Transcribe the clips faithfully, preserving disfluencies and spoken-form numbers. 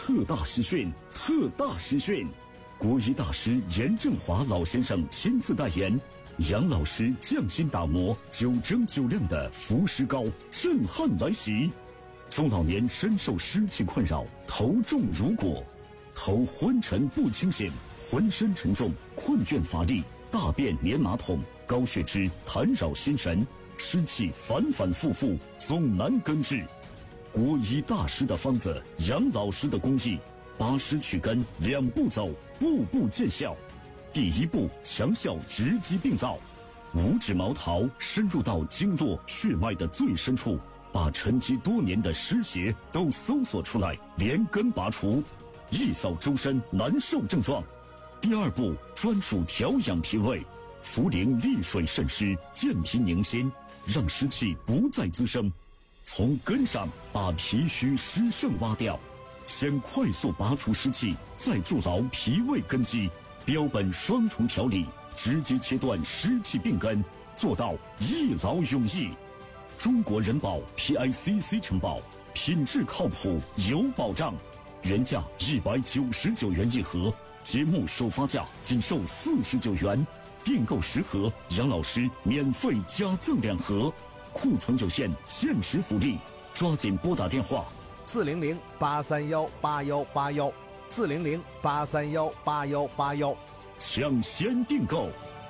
特大喜讯，特大喜讯！国医大师严正华老先生亲自代言，杨老师匠心打磨，九蒸九亮的福石膏震撼来袭。中老年深受湿气困扰，头重如裹，头昏沉不清醒，浑身沉重，困倦乏力，大便黏马桶，高血脂弹扰心神，湿气反反复复，总难根治。国医大师的方子，杨老师的工艺，拔湿去根，两步走，步步见效。第一步，强效直击病灶，五指毛桃深入到经络血脉的最深处，把沉积多年的湿邪都搜索出来，连根拔除，一扫周身难受症状。第二步，专属调养脾胃，茯苓利水渗湿，健脾宁心，让湿气不再滋生，从根上把脾虚湿盛挖掉，先快速拔除湿气，再筑牢脾胃根基，标本双重调理，直接切断湿气病根，做到一劳永逸。中国人保 P I C C 承保，品质靠谱有保障，原价一百九十九元一盒，节目首发价仅售四十九元，订购十盒，杨老师免费加赠两盒，库存有限，限时福利，抓紧拨打电话四零零八三幺八幺八幺，四零零八三幺八幺八幺， 抢先订购。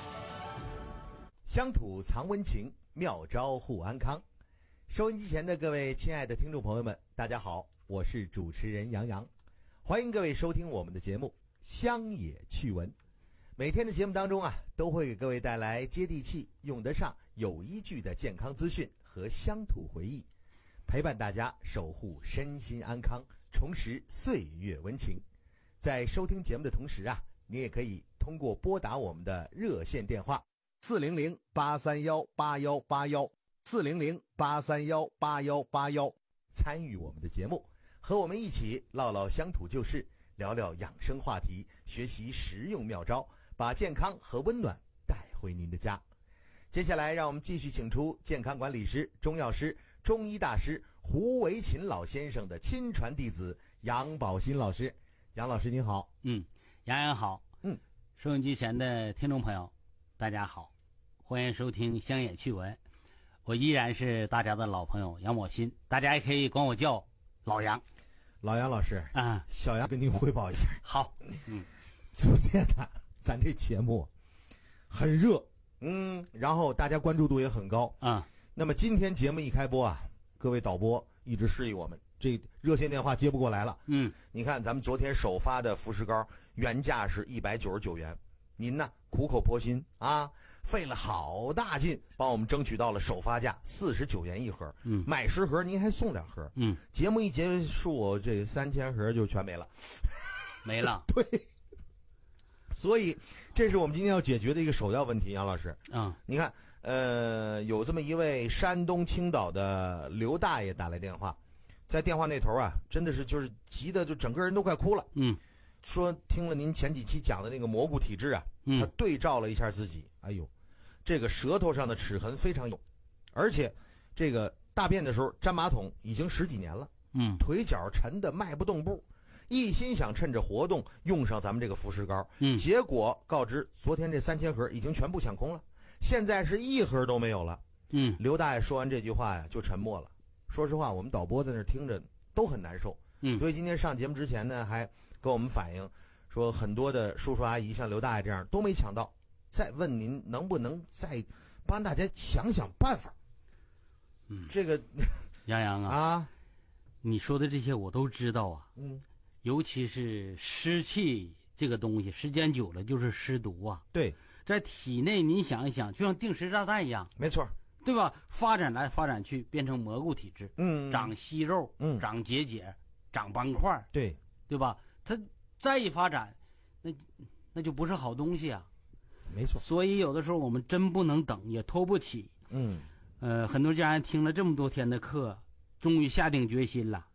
乡土藏温情，妙招护安康。收音机前的各位亲爱的听众朋友们，大家好，我是主持人杨洋，欢迎各位收听我们的节目乡野趣闻。每天的节目当中啊，都会给各位带来接地气、用得上、有依据的健康资讯和乡土回忆，陪伴大家守护身心安康，重拾岁月温情。在收听节目的同时啊，你也可以通过拨打我们的热线电话四零零八三幺八幺八幺，四零零八三幺八幺八幺，参与我们的节目，和我们一起唠唠乡土旧事，聊聊养生话题，学习实用妙招，把健康和温暖带回您的家。接下来让我们继续请出健康管理师、中药师、中医大师胡维勤老先生的亲传弟子杨宝新老师。杨老师您好。 嗯，杨洋好。 嗯， 收音机前的听众朋友大家好，欢迎收听乡野趣闻，我依然是大家的老朋友杨宝新，大家也可以管我叫老杨。 老杨老师啊， 小杨跟您汇报一下。 好。嗯， 昨天呢咱这节目很热，嗯，然后大家关注度也很高啊、嗯。 那么今天节目一开播啊，各位导播一直示意我们这热线电话接不过来了。 嗯， 你看咱们昨天首发的福石膏原价是一百九十九元，您呢苦口婆心啊，费了好大劲帮我们争取到了首发价四十九元一盒。 嗯， 买十盒您还送两盒。 嗯， 节目一结束，这三千盒就全没了。 没了。 对。所以这是我们今天要解决的一个首要问题，杨老师。 嗯， 你看，呃，有这么一位山东青岛的刘大爷打来电话，在电话那头啊，真的是就是急的就整个人都快哭了。 嗯， 说听了您前几期讲的那个蘑菇体质啊， 嗯， 他对照了一下自己，哎呦，这个舌头上的齿痕非常有，而且这个大便的时候粘马桶已经十几年了。 嗯， 腿脚沉的迈不动步，一心想趁着活动用上咱们这个福石膏。 嗯， 结果告知昨天这三千盒已经全部抢空了，现在是一盒都没有了。 嗯， 刘大爷说完这句话呀，就沉默了。说实话，我们导播在那听着都很难受。 嗯， 所以今天上节目之前呢，还跟我们反映说，很多的叔叔阿姨像刘大爷这样都没抢到，再问您能不能再帮大家想想办法。 嗯， 这个杨洋啊， 啊， 你说的这些我都知道啊。 嗯， 尤其是湿气这个东西，时间久了就是湿毒啊。 对， 在体内你想一想，就像定时炸弹一样， 没错， 对吧？发展来发展去，变成蘑菇体质， 嗯， 长息肉， 嗯， 长结节，长斑块， 对， 对吧？它再一发展，那那就不是好东西啊。 没错。 所以有的时候我们真不能等，也拖不起。 嗯， 呃，很多家人听了这么多天的课，终于下定决心了，